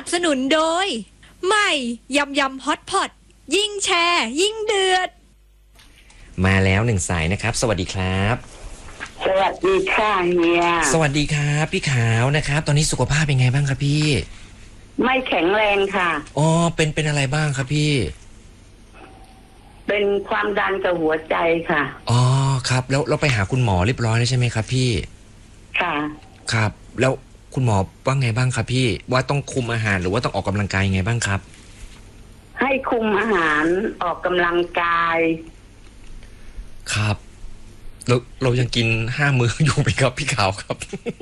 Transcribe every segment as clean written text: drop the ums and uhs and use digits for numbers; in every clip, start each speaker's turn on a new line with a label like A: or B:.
A: สนุนโดยใหม่ยำยำฮอตพอตยิ่งแชร์ยิ่งเดือด
B: มาแล้วหนึ่งสายนะครับสวัสดีครับ
C: สวัสดีค่ะเฮีย
B: สวัสดีครับพี่ขาวนะครับตอนนี้สุขภาพเป็นไงบ้างครับพี่
C: ไม่แข็งแรงค่ะ
B: อ๋อเป็นอะไรบ้างครับพี่
C: เป็นความดันกับหัวใจค่ะ
B: อ๋อครับแล้วเราไปหาคุณหมอเรียบร้อยแล้วใช่ไหมครับพี่
C: ค่ะ
B: ครับแล้วคุณหมอว่าไงบ้างครับพี่ว่าต้องคุมอาหารหรือว่าต้องออกกำลังกายยังไงบ้างครับ
C: ให้คุมอาหารออกกำลังกาย
B: ครับเรายังกิน5 มื้ออยู่ไหมครับพี่ขาวครับ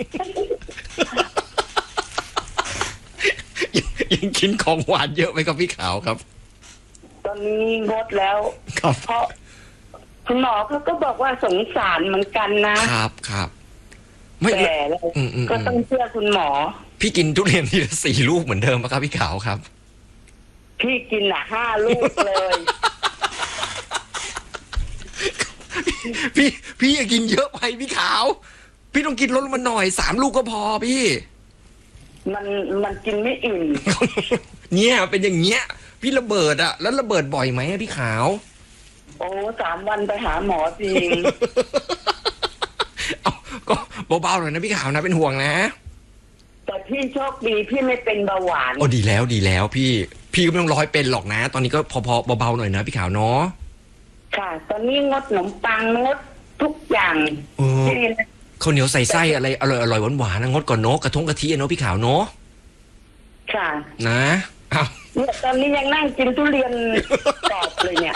B: ยังกินของหวานเยอะไหมครับพี่ขาวครับ
C: ตอนนี้งดแล้ว
B: ครับ
C: เพราะคุณหมอเขาก็บอกว่าสงสารเหมือนกัน
B: ครับไม่
C: แต่เราก็ต้องเชื่อคุณหมอ
B: พี่กินทุเรียนทีละ4 ลูกเหมือนเดิมไหมครับพี่ขาวครับ
C: พี่กิน5 ลูกเลย
B: พี่อย่ากินเยอะไปพี่ขาวพี่ต้องกินลดลงมาหน่อย3 ลูกก็พอพี่
C: มันกินไม่อิ่ม
B: เนี่ยเป็นอย่างเงี้ยพี่ระเบิดอะแล้วระเบิดบ่อยไหมพี่ขาว
C: โอ้3 วันไปหาหมอจริง
B: เอาก็เบาๆหน่อยนะพี่ขาวนะเป็นห่วงนะ
C: แต่พี่โชคดีพี่ไม่เป็นเบาหวาน
B: โอ้ดีแล้วพี่ก็ไม่ต้องเป็นหรอกนะตอนนี้ก็พอเบาๆหน่อยนะพี่ขาวเนาะ
C: ค่ะตอนนี้งดขนมปังงดทุกอย่าง
B: ข้าวเหนียวใส่ไส้อะไรอร่อยหวานๆนะงดก่อนเนาะกระทงกะทิเนาะพี่ขาวเนาะ
C: ค่ะ
B: นะ
C: เนี่ยตอนนี้ยังนั่งกินทุเรียนกรอบเลยเนี่ย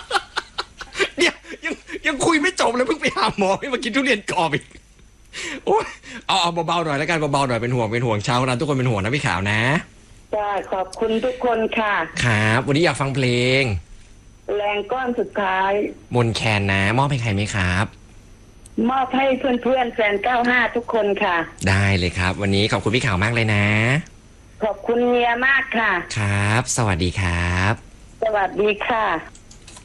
B: ยังคุยไม่จบเลยเพิ่งไปหาหมอให้มากินทุเรียนกรอบอีกโอ้ยเอาเบาๆหน่อยแล้วกันเบาๆหน่อยเป็นห่วงชาวนาทุกคนเป็นห่วงนะพี่ขาวนะ
C: จ้าขอบคุณทุกคนค่ะ
B: ครับวันนี้อยากฟังเพลง
C: แรงก้อนสุดท้าย
B: มนแคนนะมอบให้ใครไหมครับ
C: มอบให้เพื่อนๆแฟน95ทุกคนค่ะ
B: ได้เลยครับวันนี้ขอบคุณพี่ขาวมากเลยนะ
C: ขอบคุณเมียมากค่ะ
B: ครับสวัสดีครับ
C: สวัสดีค่ะ